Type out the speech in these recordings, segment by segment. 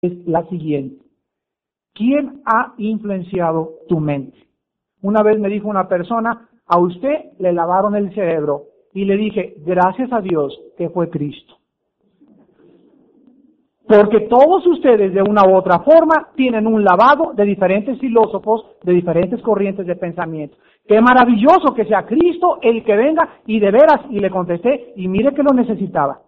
es la siguiente. ¿Quién ha influenciado tu mente? Una vez me dijo una persona, a usted le lavaron el cerebro, y le dije, gracias a Dios que fue Cristo. Porque todos ustedes de una u otra forma tienen un lavado de diferentes filósofos, de diferentes corrientes de pensamiento. Qué maravilloso que sea Cristo el que venga, y de veras, y le contesté, y mire que lo necesitaba.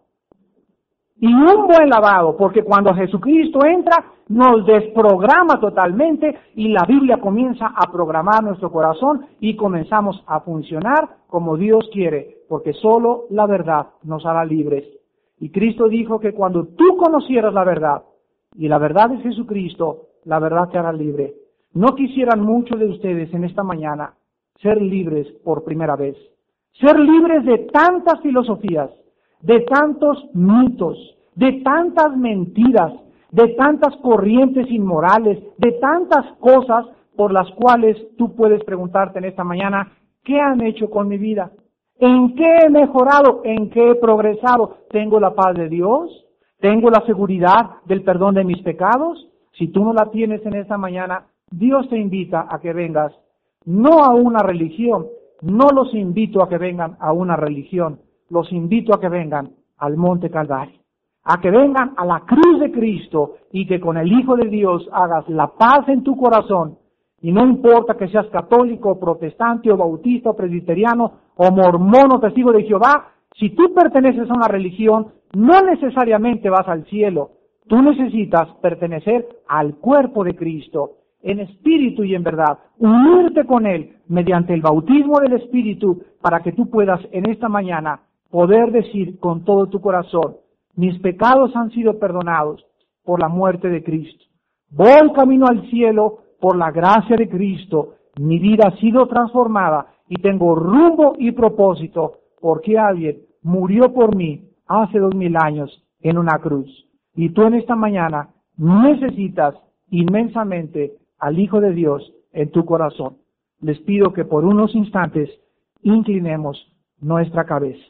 Y un buen lavado, porque cuando Jesucristo entra, nos desprograma totalmente y la Biblia comienza a programar nuestro corazón y comenzamos a funcionar como Dios quiere, porque solo la verdad nos hará libres. Y Cristo dijo que cuando tú conocieras la verdad, y la verdad es Jesucristo, la verdad te hará libre. No quisieran muchos de ustedes en esta mañana ser libres por primera vez, ser libres de tantas filosofías, de tantos mitos, de tantas mentiras, de tantas corrientes inmorales, de tantas cosas por las cuales tú puedes preguntarte en esta mañana, ¿qué han hecho con mi vida? ¿En qué he mejorado? ¿En qué he progresado? ¿Tengo la paz de Dios? ¿Tengo la seguridad del perdón de mis pecados? Si tú no la tienes en esta mañana, Dios te invita a que vengas, no a una religión, no los invito a que vengan a una religión, los invito a que vengan al Monte Calvario, a que vengan a la cruz de Cristo y que con el Hijo de Dios hagas la paz en tu corazón. Y no importa que seas católico, o protestante, o bautista, o presbiteriano, o mormón, o testigo de Jehová, si tú perteneces a una religión, no necesariamente vas al cielo. Tú necesitas pertenecer al cuerpo de Cristo, en espíritu y en verdad, unirte con Él mediante el bautismo del Espíritu, para que tú puedas en esta mañana poder decir con todo tu corazón, mis pecados han sido perdonados por la muerte de Cristo. Voy camino al cielo por la gracia de Cristo. Mi vida ha sido transformada y tengo rumbo y propósito porque alguien murió por mí hace 2000 años en una cruz. Y tú en esta mañana necesitas inmensamente al Hijo de Dios en tu corazón. Les pido que por unos instantes inclinemos nuestra cabeza.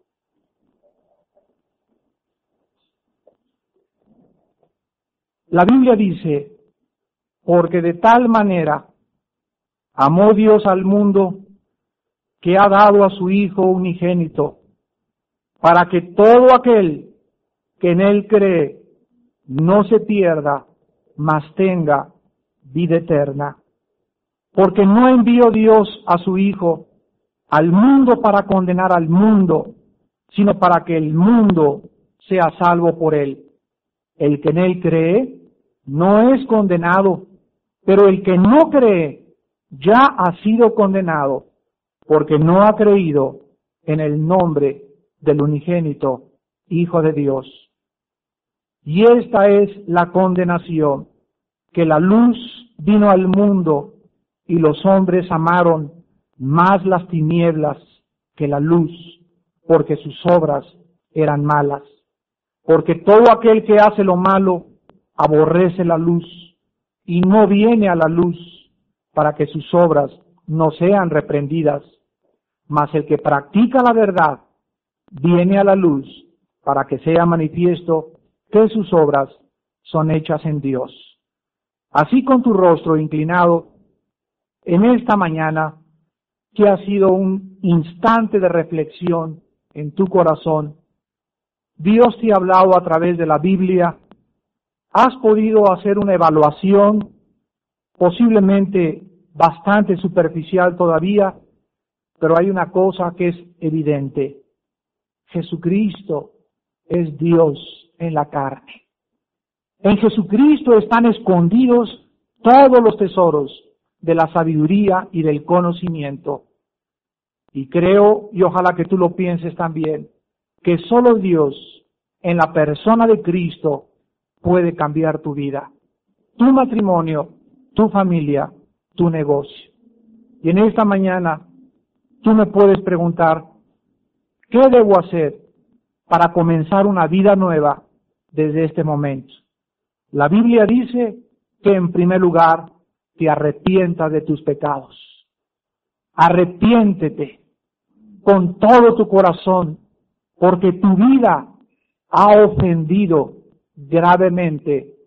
La Biblia dice, porque de tal manera amó Dios al mundo que ha dado a su Hijo unigénito, para que todo aquel que en Él cree no se pierda, mas tenga vida eterna. Porque no envió Dios a su Hijo al mundo para condenar al mundo, sino para que el mundo sea salvo por Él. El que en Él cree no es condenado, pero el que no cree ya ha sido condenado, porque no ha creído en el nombre del unigénito Hijo de Dios. Y esta es la condenación, que la luz vino al mundo y los hombres amaron más las tinieblas que la luz, porque sus obras eran malas. Porque todo aquel que hace lo malo aborrece la luz y no viene a la luz para que sus obras no sean reprendidas. Mas el que practica la verdad viene a la luz para que sea manifiesto que sus obras son hechas en Dios. Así con tu rostro inclinado, en esta mañana, que ha sido un instante de reflexión en tu corazón, Dios te ha hablado a través de la Biblia, has podido hacer una evaluación, posiblemente bastante superficial todavía, pero hay una cosa que es evidente. Jesucristo es Dios en la carne. En Jesucristo están escondidos todos los tesoros de la sabiduría y del conocimiento. Y creo, y ojalá que tú lo pienses también, que solo Dios, en la persona de Cristo, puede cambiar tu vida, tu matrimonio, tu familia, tu negocio. Y en esta mañana, tú me puedes preguntar, ¿qué debo hacer para comenzar una vida nueva desde este momento? La Biblia dice que en primer lugar te arrepientas de tus pecados. Arrepiéntete con todo tu corazón, porque tu vida ha ofendido gravemente